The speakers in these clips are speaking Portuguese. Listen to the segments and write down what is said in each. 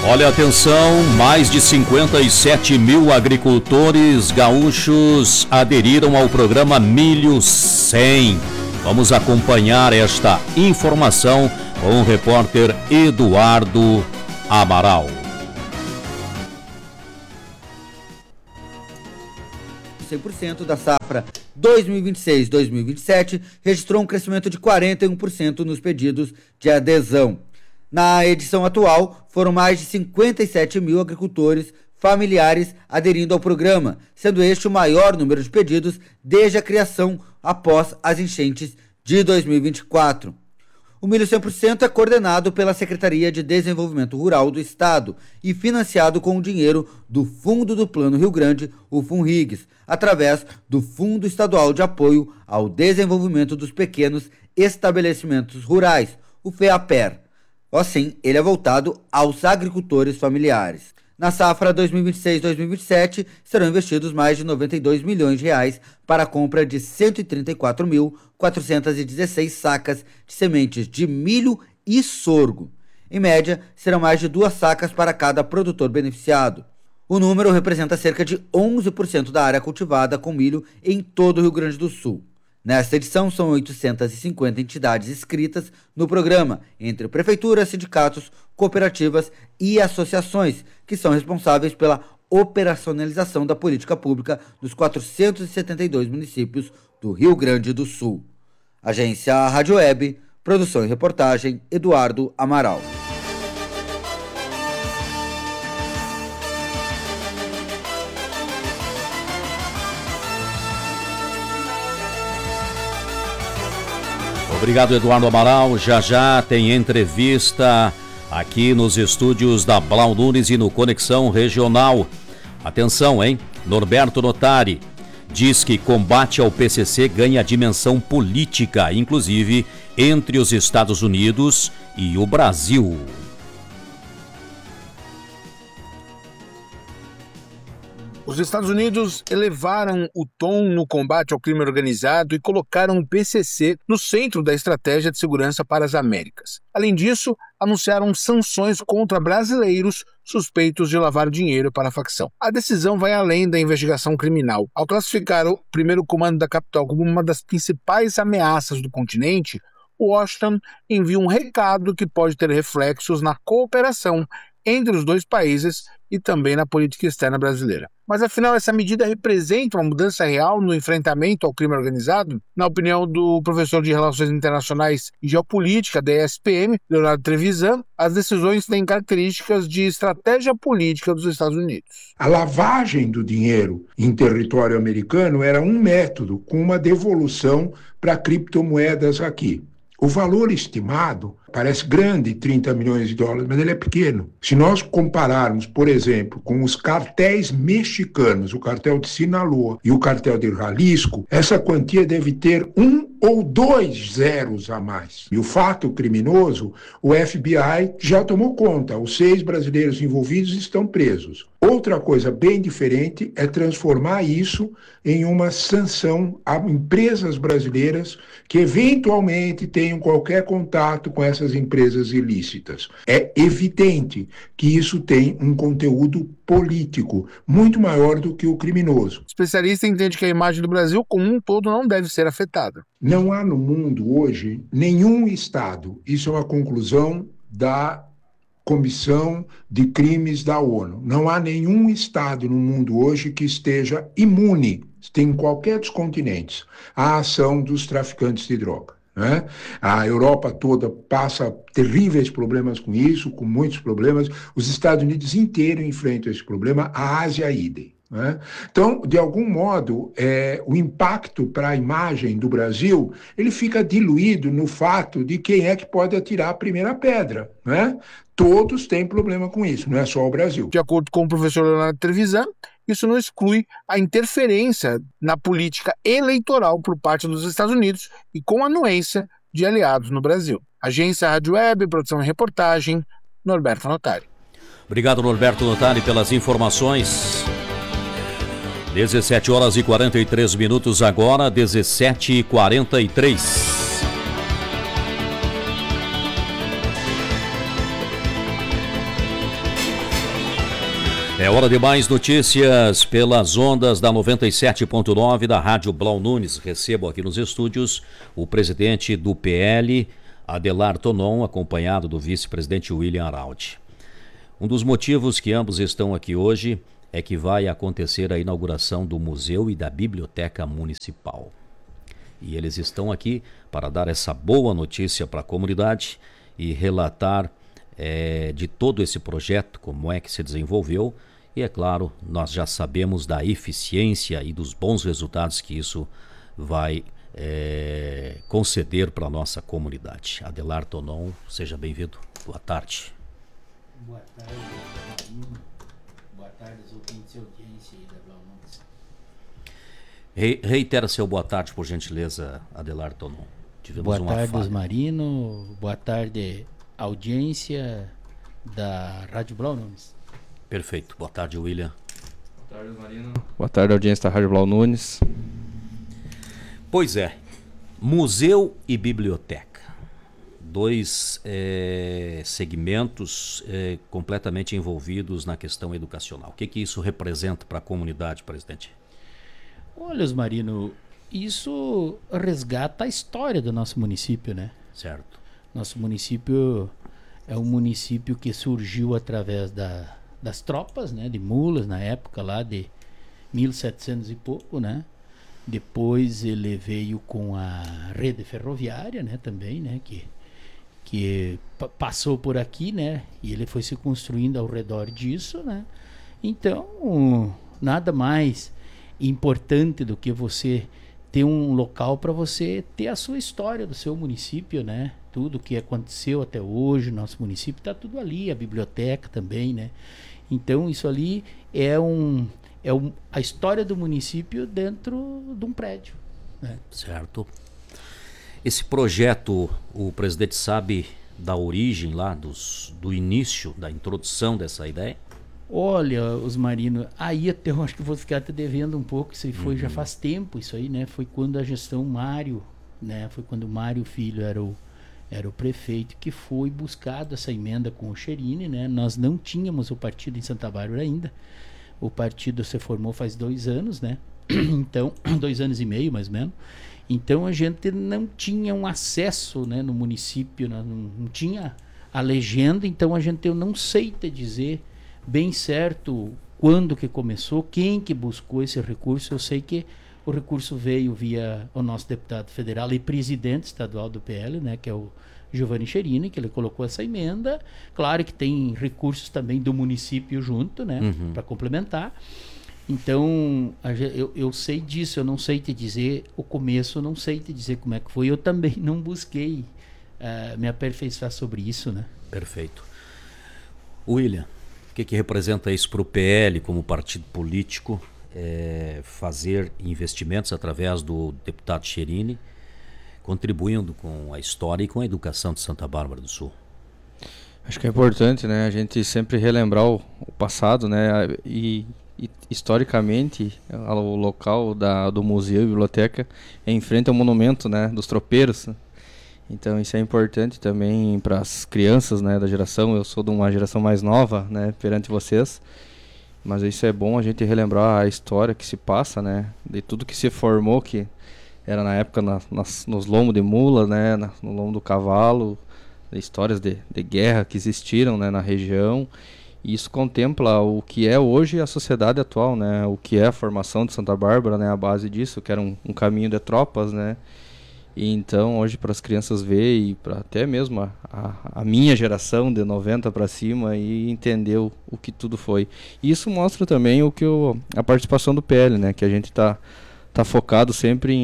Olha, atenção, mais de 57 mil agricultores gaúchos aderiram ao programa Milho 100. Vamos acompanhar esta informação com o repórter Eduardo Amaral. 100% da safra 2026-2027 registrou um crescimento de 41% nos pedidos de adesão. Na edição atual, foram mais de 57 mil agricultores familiares aderindo ao programa, sendo este o maior número de pedidos desde a criação após as enchentes de 2024. O Milho 100% é coordenado pela Secretaria de Desenvolvimento Rural do Estado e financiado com o dinheiro do Fundo do Plano Rio Grande, o FUNRIGS, através do Fundo Estadual de Apoio ao Desenvolvimento dos Pequenos Estabelecimentos Rurais, o FEAPER. Assim, ele é voltado aos agricultores familiares. Na safra 2026-2027, serão investidos mais de 92 milhões de reais para a compra de 134.416 sacas de sementes de milho e sorgo. Em média, serão mais de 2 sacas para cada produtor beneficiado. O número representa cerca de 11% da área cultivada com milho em todo o Rio Grande do Sul. Nesta edição, são 850 entidades inscritas no programa, entre prefeituras, sindicatos, cooperativas e associações, que são responsáveis pela operacionalização da política pública nos 472 municípios do Rio Grande do Sul. Agência Rádio Web, produção e reportagem, Eduardo Amaral. Obrigado, Eduardo Amaral. Já tem entrevista aqui nos estúdios da Blau Nunes e no Conexão Regional. Atenção, hein? Norberto Notari diz que combate ao PCC ganha dimensão política, inclusive entre os Estados Unidos e o Brasil. Os Estados Unidos elevaram o tom no combate ao crime organizado e colocaram o PCC no centro da estratégia de segurança para as Américas. Além disso, anunciaram sanções contra brasileiros suspeitos de lavar dinheiro para a facção. A decisão vai além da investigação criminal. Ao classificar o primeiro comando da capital como uma das principais ameaças do continente, Washington envia um recado que pode ter reflexos na cooperação entre os dois países e também na política externa brasileira. Mas afinal, essa medida representa uma mudança real no enfrentamento ao crime organizado? Na opinião do professor de Relações Internacionais e Geopolítica da ESPM, Leonardo Trevisan, as decisões têm características de estratégia política dos Estados Unidos. A lavagem do dinheiro em território americano era um método com uma devolução para criptomoedas aqui. O valor estimado parece grande, 30 milhões de dólares, mas ele é pequeno. Se nós compararmos, por exemplo, com os cartéis mexicanos, o cartel de Sinaloa e o cartel de Jalisco, essa quantia deve ter 1 ou 2 zeros a mais. E o fato criminoso, o FBI já tomou conta, os 6 brasileiros envolvidos estão presos. Outra coisa bem diferente é transformar isso em uma sanção a empresas brasileiras que eventualmente tenham qualquer contato com essas empresas ilícitas. É evidente que isso tem um conteúdo político muito maior do que o criminoso. O especialista entende que a imagem do Brasil como um todo não deve ser afetada. Não há no mundo hoje nenhum Estado, isso é uma conclusão da Comissão de Crimes da ONU. Não há nenhum Estado no mundo hoje que esteja imune, em qualquer dos continentes, à ação dos traficantes de droga. Né? A Europa toda passa terríveis problemas com isso, com muitos problemas. Os Estados Unidos inteiros enfrentam esse problema, a Ásia idem. Né? Então, de algum modo, o impacto para a imagem do Brasil, ele fica diluído no fato de quem é que pode atirar a primeira pedra. Né? Todos têm problema com isso, não é só o Brasil. De acordo com o professor Leonardo Trevisan, isso não exclui a interferência na política eleitoral por parte dos Estados Unidos e com a anuência de aliados no Brasil. Agência Rádio Web, produção e reportagem, Norberto Notari. Obrigado, Norberto Notari, pelas informações. 17h43 agora, 17h43. É hora de mais notícias pelas ondas da 97.9 da Rádio Blau Nunes. Recebo aqui nos estúdios o presidente do PL, Adelar Tonon, acompanhado do vice-presidente William Araldi. Um dos motivos que ambos estão aqui hoje é que vai acontecer a inauguração do Museu e da Biblioteca Municipal. E eles estão aqui para dar essa boa notícia para a comunidade e relatar de todo esse projeto, como é que se desenvolveu, e é claro, nós já sabemos da eficiência e dos bons resultados que isso vai conceder para a nossa comunidade. Adelar Tonon, seja bem-vindo. Boa tarde. Boa tarde, boa tarde aos ouvintes e audiência da Blau Nunes. Reitera seu boa tarde, por gentileza, Adelar Tonon. Boa tarde, Osmarino. Boa tarde, audiência da Rádio Blau Nunes. Perfeito. Boa tarde, William. Boa tarde, Marino. Boa tarde, audiência da Rádio Blau Nunes. Pois é, museu e biblioteca. Dois segmentos completamente envolvidos na questão educacional. O que isso representa para a comunidade, presidente? Olha, Osmarino, isso resgata a história do nosso município, né? Certo. Nosso município é um município que surgiu através das tropas, né, de mulas, na época lá de 1700 e pouco, né? Depois ele veio com a rede ferroviária, né, também, né, que passou por aqui, né, e ele foi se construindo ao redor disso, né? Então, nada mais importante do que você ter um local para você ter a sua história do seu município, né? Tudo que aconteceu até hoje, nosso município está tudo ali, a biblioteca também, né? Então isso ali é a história do município dentro de um prédio, né? Certo. Esse projeto, o presidente sabe da origem lá, do início, da introdução dessa ideia? Olha, Osmarino, aí até eu acho que vou ficar até devendo um pouco, isso aí foi já faz tempo, isso aí, né? Foi quando a gestão Mário, né? Foi quando o Mário Filho era o prefeito, que foi buscado essa emenda com o Cherini, né? Nós não tínhamos o partido em Santa Bárbara ainda. O partido se formou faz 2 anos, né? Então, 2 anos e meio, mais ou menos. Então a gente não tinha um acesso, né, no município, não tinha a legenda, então eu não sei te dizer bem certo quando que começou, quem que buscou esse recurso. Eu sei que o recurso veio via o nosso deputado federal e presidente estadual do PL, né, que é o Giovanni Cherini, que ele colocou essa emenda. Claro que tem recursos também do município junto, né, para complementar. Então, eu sei disso, eu não sei te dizer o começo, eu não sei te dizer como é que foi. Eu também não busquei me aperfeiçoar sobre isso, né? Perfeito. William, o que representa isso para o PL como partido político, fazer investimentos através do deputado Cherini, contribuindo com a história e com a educação de Santa Bárbara do Sul? Acho que é importante, né, a gente sempre relembrar o passado, né, e historicamente o local do museu e biblioteca é em frente ao monumento, né, dos tropeiros. Então isso é importante também para as crianças, né, da geração. Eu sou de uma geração mais nova, né, perante vocês, mas isso é bom a gente relembrar a história que se passa, né, de tudo que se formou, que era na época nos lombos de mula, né, no lombo do cavalo, histórias de guerra que existiram, né, na região. E isso contempla o que é hoje a sociedade atual, né? O que é a formação de Santa Bárbara, né? A base disso, que era um caminho de tropas, né? E então, hoje, para as crianças ver e para até mesmo a minha geração de 90 para cima e entender o que tudo foi. E isso mostra também a participação do PL, né? Que a gente tá focado sempre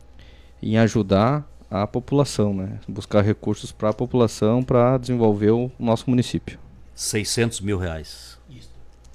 em ajudar a população, né? Buscar recursos para a população para desenvolver o nosso município. 600 mil reais. Isso.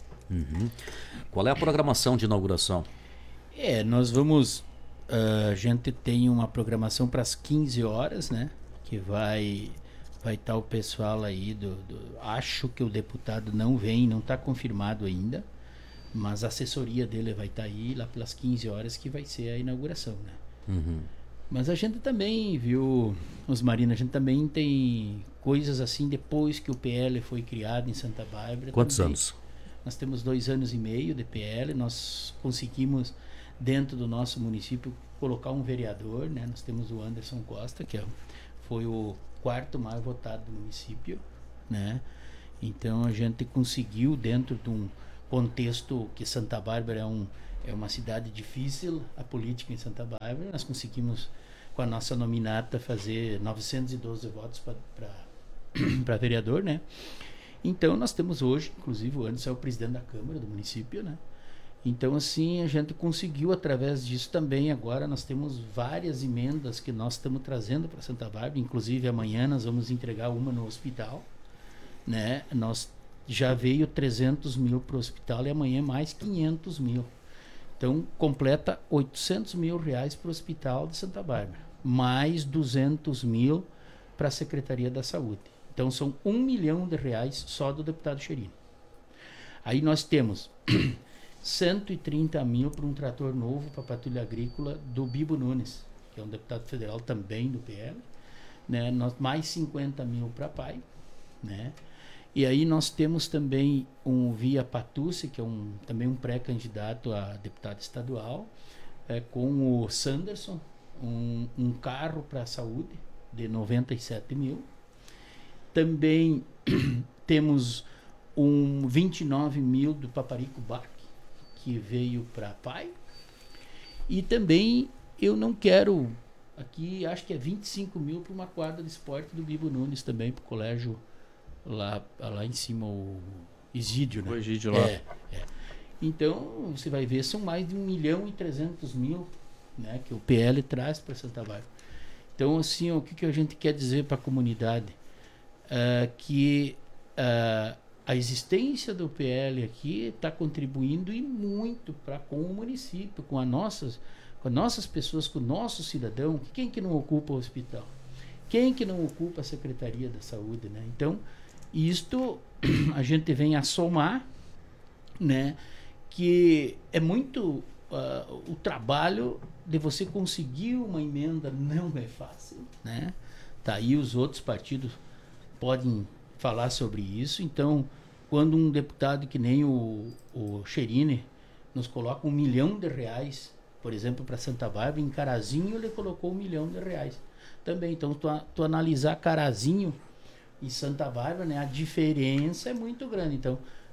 Qual é a programação de inauguração? Nós vamos... a gente tem uma programação para as 15 horas, né? Que vai estar o pessoal aí acho que o deputado não está confirmado ainda, mas a assessoria dele vai estar aí lá pelas 15 horas que vai ser a inauguração, né? Mas a gente também, viu, Osmarino, a gente também tem coisas assim depois que o PL foi criado em Santa Bárbara. Quantos anos? Nós temos 2 anos e meio de PL, nós conseguimos, dentro do nosso município, colocar um vereador, né? Nós temos o Anderson Costa, que foi o 4º mais votado do município, né? Então a gente conseguiu, dentro de um contexto que Santa Bárbara é uma cidade difícil, a política em Santa Bárbara, nós conseguimos, com a nossa nominata, fazer 912 votos para vereador, né? Então nós temos hoje, inclusive o Anderson é o presidente da Câmara do município, né? Então assim, a gente conseguiu através disso também. Agora nós temos várias emendas que nós estamos trazendo para Santa Bárbara, inclusive amanhã nós vamos entregar uma no hospital, né? Nós já veio 300 mil para o hospital e amanhã mais 500 mil. Então completa 800 mil reais para o hospital de Santa Bárbara, mais 200 mil para a Secretaria da Saúde. Então são 1 milhão de reais só do deputado Cherini. Aí nós temos 130 mil para um trator novo para a patrulha agrícola do Bibo Nunes, que é um deputado federal também do PL, né? Mais 50 mil para PAI, né? E aí nós temos também um Via Patucci, que é também um pré-candidato a deputado estadual, com o Sanderson, um carro para a saúde de 97 mil. Também temos 29 mil do Paparico Bach, que veio para PAI. E também eu não quero, aqui acho que é 25 mil para uma quadra de esporte do Bibo Nunes também, para o colégio lá em cima, o Isídio, né? O Isídio lá. Então, você vai ver, são mais de 1 milhão e 300 mil, né, que o PL traz para Santa Bárbara. Então, assim, o que a gente quer dizer para a comunidade? Que a existência do PL aqui está contribuindo e muito com o município, com as nossas pessoas, com o nosso cidadão. Quem que não ocupa o hospital? Quem que não ocupa a Secretaria da Saúde, né? Então, isto a gente vem a somar, né, que é muito o trabalho de você conseguir uma emenda não é fácil, né? Tá aí, os outros partidos podem falar sobre isso. Então, quando um deputado que nem o Cherini nos coloca 1 milhão de reais, por exemplo, para Santa Bárbara, em Carazinho ele colocou 1 milhão de reais também. Então, tu analisar Carazinho e Santa Bárbara, né, a diferença é muito grande. Então,